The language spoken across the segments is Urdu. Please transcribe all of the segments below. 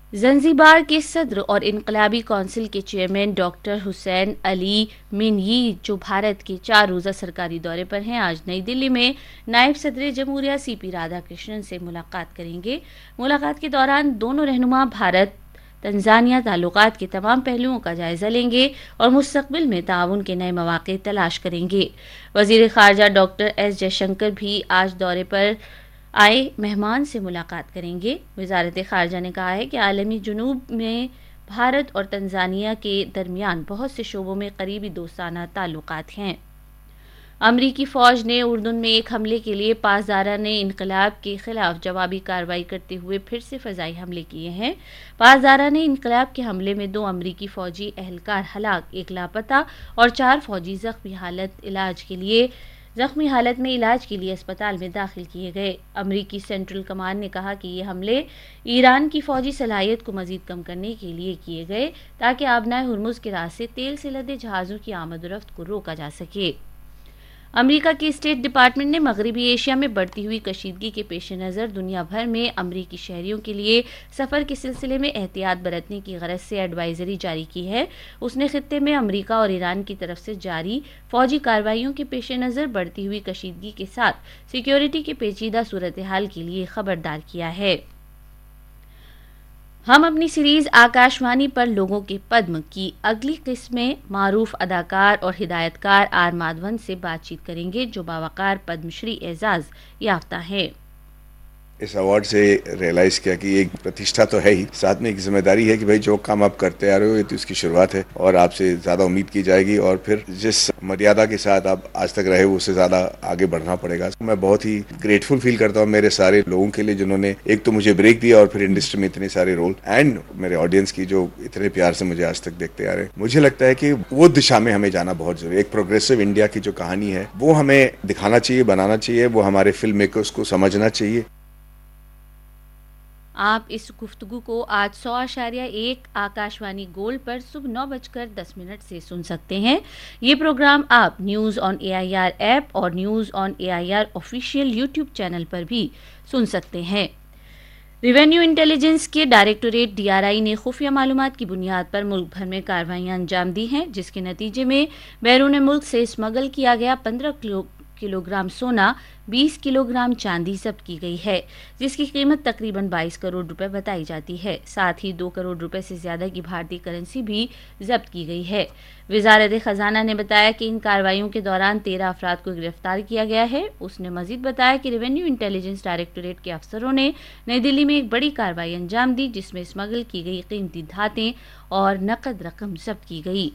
زنزیبار کے صدر اور انقلابی کونسل کے چیئرمین ڈاکٹر حسین علی منیی جو بھارت کے 4 روزہ سرکاری دورے پر ہیں، آج نئی دلی میں نائب صدر جمہوریہ سی پی رادھا کرشنن سے ملاقات کریں گے۔ ملاقات کے دوران دونوں رہنما بھارت تنزانیہ تعلقات کے تمام پہلوؤں کا جائزہ لیں گے اور مستقبل میں تعاون کے نئے مواقع تلاش کریں گے۔ وزیر خارجہ ڈاکٹر ایس جے شنکر بھی آج دورے پر آئے مہمان سے ملاقات کریں گے۔ وزارت خارجہ نے کہا ہے کہ عالمی جنوب میں بھارت اور تنزانیہ کے درمیان بہت سے شعبوں میں قریبی دوستانہ تعلقات ہیں۔ امریکی فوج نے اردن میں ایک حملے کے لیے پاسدارانہ انقلاب کے خلاف جوابی کارروائی کرتے ہوئے پھر سے فضائی حملے کیے ہیں۔ پاسدارانہ انقلاب کے حملے میں 2 امریکی فوجی اہلکار ہلاک، 1 لاپتہ اور 4 فوجی زخمی حالت میں علاج کے لیے اسپتال میں داخل کیے گئے۔ امریکی سینٹرل کمانڈ نے کہا کہ یہ حملے ایران کی فوجی صلاحیت کو مزید کم کرنے کے لیے کیے گئے تاکہ آبنائے ہرمز کے راستے تیل سے لدے جہازوں کی آمد و رفت کو روکا جا سکے۔ امریکہ کے اسٹیٹ ڈپارٹمنٹ نے مغربی ایشیا میں بڑھتی ہوئی کشیدگی کے پیش نظر دنیا بھر میں امریکی شہریوں کے لیے سفر کے سلسلے میں احتیاط برتنے کی غرض سے ایڈوائزری جاری کی ہے۔ اس نے خطے میں امریکہ اور ایران کی طرف سے جاری فوجی کارروائیوں کے پیش نظر بڑھتی ہوئی کشیدگی کے ساتھ سیکیورٹی کے پیچیدہ صورتحال کے لیے خبردار کیا ہے۔ ہم اپنی سیریز آکاشوانی پر لوگوں کے پدم کی اگلی قسط میں معروف اداکار اور ہدایت کار آر مادھون سے بات چیت کریں گے، جو باوقار پدم شری اعزاز یافتہ ہیں۔ اس ایوارڈ سے ریئلائز کیا کہ ایک پرتیشٹھا تو ہے ہی، ساتھ میں ایک ذمہ داری ہے کہ بھائی جو کام آپ کرتے آ رہے ہو یہ تو اس کی شروعات ہے اور آپ سے زیادہ امید کی جائے گی، اور پھر جس مریادا کے ساتھ آپ آج تک رہے اس سے زیادہ آگے بڑھنا پڑے گا۔ میں بہت ہی گریٹفل فیل کرتا ہوں میرے سارے لوگوں کے لیے جنہوں نے ایک تو مجھے بریک دیا اور پھر انڈسٹری میں اتنے سارے رول، اینڈ میرے آڈینس کی جو اتنے پیار سے مجھے آج تک دیکھتے آ رہے ہیں۔ مجھے لگتا ہے کہ وہ دشا میں ہمیں جانا بہت ضروری ہے۔ ایک پروگریسو انڈیا کی جو کہانی ہے وہ ہمیں دکھانا چاہیے، بنانا چاہیے، وہ ہمارے فلم میکرز کو سمجھنا چاہیے۔ آپ اس گفتگو کو آج 100.1 آکاشوانی گولڈ پر صبح 9:10 سے سن سکتے ہیں۔ یہ پروگرام آپ نیوز آن AIR ایپ اور news on AIR official YouTube channel پر بھی سن سکتے ہیں۔ ریونیو انٹیلیجنس کے ڈائریکٹوریٹ DRI نے خفیہ معلومات کی بنیاد پر ملک بھر میں کارروائیاں انجام دی ہیں، جس کے نتیجے میں بیرون ملک سے اسمگل کیا گیا 15 کلو گرام سونا، 20 کلو گرام چاندی ضبط کی گئی ہے، جس کی قیمت تقریباً 22 کروڑ روپے بتائی جاتی ہے۔ ساتھ ہی 2 کروڑ روپے سے زیادہ کی بھارتی کرنسی بھی ضبط کی گئی ہے۔ وزارت خزانہ نے بتایا کہ ان کارروائیوں کے دوران 13 افراد کو گرفتار کیا گیا ہے۔ اس نے مزید بتایا کہ ریونیو انٹیلیجنس ڈائریکٹوریٹ کے افسروں نے نئی دلی میں ایک بڑی کارروائی انجام دی، جس میں اسمگل کی گئی قیمتی دھاتیں اور نقد رقم ضبط کی گئی۔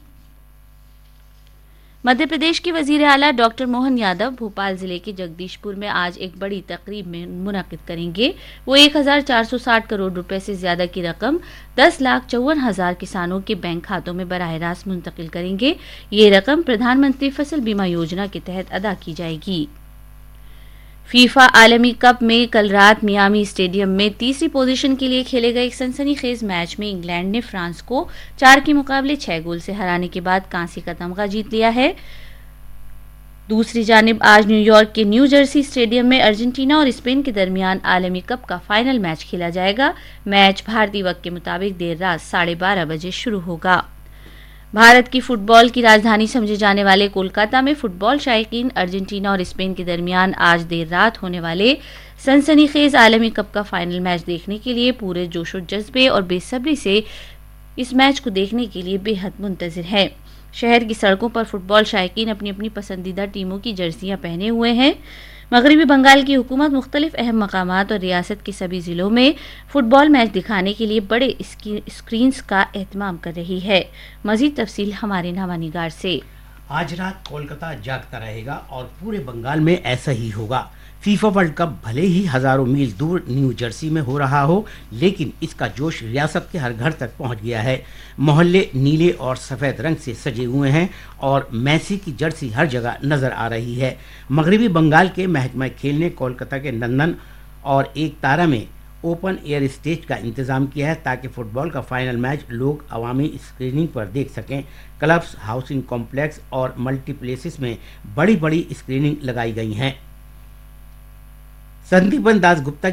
مدھیہ پردیش کے وزیر اعلیٰ ڈاکٹر موہن یادو بھوپال ضلع کے جگدیش پور میں آج ایک بڑی تقریب میں منعقد کریں گے۔ وہ 1460 کروڑ روپے سے زیادہ کی رقم 10,54,000 کسانوں کے بینک کھاتوں میں براہ راست منتقل کریں گے۔ یہ رقم پردھان منتری فصل بیمہ یوجنا کے تحت ادا کی جائے گی۔ فیفا عالمی کپ میں کل رات میامی اسٹیڈیم میں تیسری پوزیشن کے لیے کھیلے گئے ایک سنسنی خیز میچ میں انگلینڈ نے فرانس کو 4 کے مقابلے 6 گول سے ہرانے کے بعد کانسی کا تمغہ جیت لیا ہے۔ دوسری جانب آج نیو یارک کے نیو جرسی اسٹیڈیم میں ارجنٹینا اور اسپین کے درمیان عالمی کپ کا فائنل میچ کھیلا جائے گا۔ میچ بھارتی وقت کے مطابق دیر رات 12:30 بجے شروع ہوگا۔ بھارت کی فٹ بال کی راجدھانی سمجھے جانے والے کولکاتہ میں فٹ بال شائقین ارجنٹینا اور اسپین کے درمیان آج دیر رات ہونے والے سنسنی خیز عالمی کپ کا فائنل میچ دیکھنے کے لیے پورے جوش و جذبے اور بے صبری سے اس میچ کو دیکھنے کے لیے بے حد منتظر ہیں۔ شہر کی سڑکوں پر فٹ بال شائقین اپنی اپنی پسندیدہ ٹیموں کی جرسیاں پہنے ہوئے ہیں۔ مغربی بنگال کی حکومت مختلف اہم مقامات اور ریاست کے سبھی ضلعوں میں فٹ بال میچ دکھانے کے لیے بڑے اسکرینز کا اہتمام کر رہی ہے۔ مزید تفصیل ہمارے نامہ نگار سے۔ آج رات کولکاتہ جاگتا رہے گا اور پورے بنگال میں ایسا ہی ہوگا۔ فیفا ورلڈ کپ بھلے ہی ہزاروں میل دور نیو جرسی میں ہو رہا ہو، لیکن اس کا جوش ریاست کے ہر گھر تک پہنچ گیا ہے۔ محلے نیلے اور سفید رنگ سے سجے ہوئے ہیں اور میسی کی جرسی ہر جگہ نظر آ رہی ہے۔ مغربی بنگال کے محکمہ کھیل نے کولکاتہ کے نندن اور ایک تارا میں اوپن ایئر اسٹیج کا انتظام کیا ہے تاکہ فٹ بال کا فائنل میچ لوگ عوامی اسکریننگ پر دیکھ سکیں۔ کلبس، ہاؤسنگ کمپلیکس اور ملٹی پلیسز میں بڑی بڑی اسکریننگ لگائی گئی ہیں۔ سندیپن داس گپتا